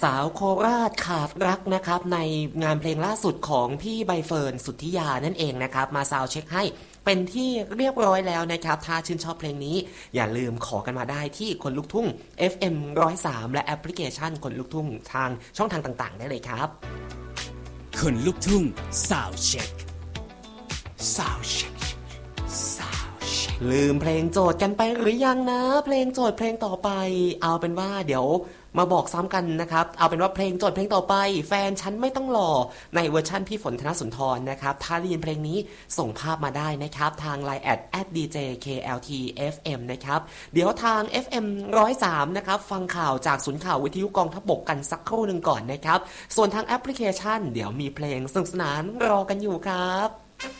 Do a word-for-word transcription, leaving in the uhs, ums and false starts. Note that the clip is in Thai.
สาวโคราชขาดรักนะครับในงานเพลงล่าสุดของพี่ใบเฟิร์นสุทธิยานั่นเองนะครับมาซาวด์เช็คให้เป็นที่เรียบร้อยแล้วนะครับถ้าชื่นชอบเพลงนี้อย่าลืมขอกันมาได้ที่คนลุกทุ่ง เอฟ เอ็ม หนึ่งศูนย์สาม และแอปพลิเคชันคนลุกทุ่งทางช่องทางต่างๆได้เลยครับคนลุกทุ่งซาวด์เช็คซาวด์เช็คลืมเพลงโจทย์กันไปหรือยังนะเพลงโจทย์เพลงต่อไปเอาเป็นว่าเดี๋ยวมาบอกซ้ำกันนะครับเอาเป็นว่าเพลงโจทย์เพลงต่อไปแฟนฉันไม่ต้องหล่อในเวอร์ชั่นพี่ฝนธนสุนทรนะครับถ้าได้ยินเพลงนี้ส่งภาพมาได้นะครับทาง ไลน์ แอท แอท ดี เจ เค แอล ที เอฟ เอ็ม นะครับเดี๋ยวทาง เอฟ เอ็ม หนึ่งศูนย์สาม นะครับฟังข่าวจากศูนย์ข่าววิทยุกองทัพบกกันสักครู่นึงก่อนนะครับส่วนทางแอปพลิเคชันเดี๋ยวมีเพลงสนุกสนานรอกันอยู่ครับ